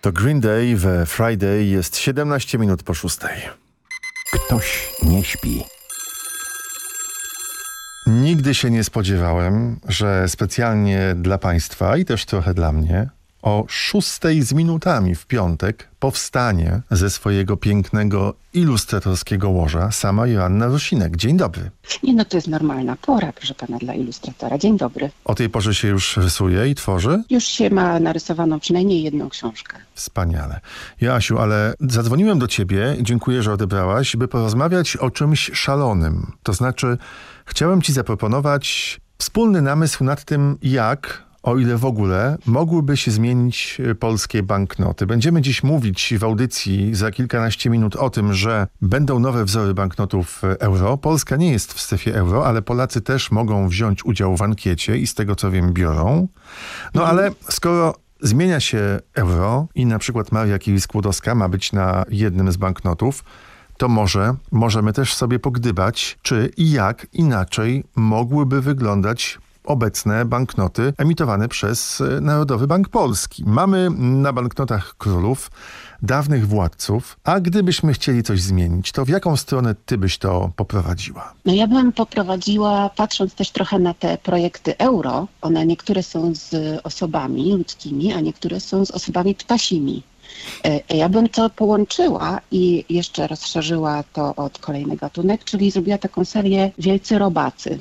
To Green Day we Friday, jest 17 minut po 6. Ktoś nie śpi. Nigdy się nie spodziewałem, że specjalnie dla Państwa i też trochę dla mnie o 6 z minutami w piątek powstanie ze swojego pięknego ilustratorskiego łoża sama Joanna Rusinek. Dzień dobry. Nie, no to jest normalna pora, proszę pana, dla ilustratora. Dzień dobry. O tej porze się już rysuje i tworzy? Już się ma narysowaną przynajmniej jedną książkę. Wspaniale. Joasiu, ale zadzwoniłem do ciebie i dziękuję, że odebrałaś, by porozmawiać o czymś szalonym. To znaczy, chciałem ci zaproponować wspólny namysł nad tym, jak, o ile w ogóle, mogłyby się zmienić polskie banknoty. Będziemy dziś mówić w audycji za kilkanaście minut o tym, że będą nowe wzory banknotów euro. Polska nie jest w strefie euro, ale Polacy też mogą wziąć udział w ankiecie i z tego co wiem biorą. No ale skoro zmienia się euro i na przykład Maria Curie-Skłodowska ma być na jednym z banknotów, to możemy też sobie pogdybać, czy i jak inaczej mogłyby wyglądać obecne banknoty emitowane przez Narodowy Bank Polski. Mamy na banknotach królów, dawnych władców, a gdybyśmy chcieli coś zmienić, to w jaką stronę ty byś to poprowadziła? No ja bym poprowadziła, patrząc też trochę na te projekty euro, one niektóre są z osobami ludzkimi, a niektóre są z osobami ptasimi. Ja bym to połączyła i jeszcze rozszerzyła to od kolejny gatunek, czyli zrobiła taką serię Wielcy Robacy.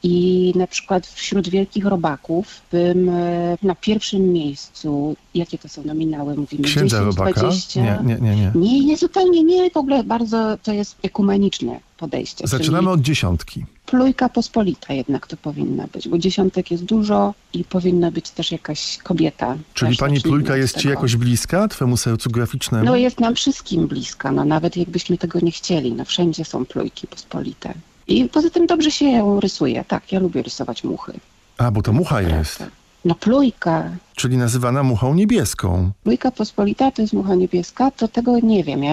I na przykład wśród wielkich robaków bym na pierwszym miejscu, jakie to są nominały, mówimy Księdza 10, Robaka? 20? Nie, zupełnie nie, w ogóle bardzo to jest ekumeniczne podejście. Zaczynamy od dziesiątki. Plujka pospolita jednak to powinna być, bo dziesiątek jest dużo i powinna być też jakaś kobieta. Czyli pani Plujka jest ci jakoś bliska, twemu sercu graficznemu? No jest nam wszystkim bliska, no nawet jakbyśmy tego nie chcieli, no wszędzie są plujki pospolite. I poza tym dobrze się ją rysuje. Tak, ja lubię rysować muchy. A, bo to mucha jest. No plujka. Czyli nazywana muchą niebieską. Plujka pospolita to jest mucha niebieska, to tego nie wiem. Ja